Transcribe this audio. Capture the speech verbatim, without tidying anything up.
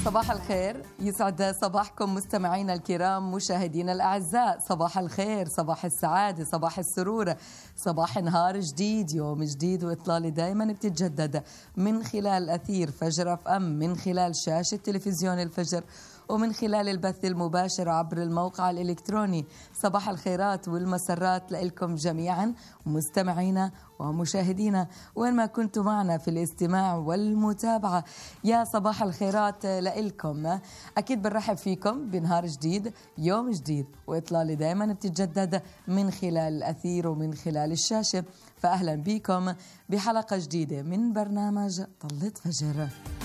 صباح الخير، يسعد صباحكم مستمعينا الكرام، مشاهدينا الأعزاء. صباح الخير، صباح السعادة، صباح السرور، صباح نهار جديد، يوم جديد وإطلالة دايما بتتجدد من خلال أثير فجر اف ام، من خلال شاشة تلفزيون الفجر، ومن خلال البث المباشر عبر الموقع الإلكتروني. صباح الخيرات والمسرات لكم جميعا مستمعينا ومشاهدينا وين ما كنتم معنا في الاستماع والمتابعة. يا صباح الخيرات لكم. أكيد بنرحب فيكم بنهار جديد، يوم جديد، وإطلالة دائما بتتجدد من خلال الأثير ومن خلال الشاشة. فأهلا بكم بحلقة جديدة من برنامج طلة فجر.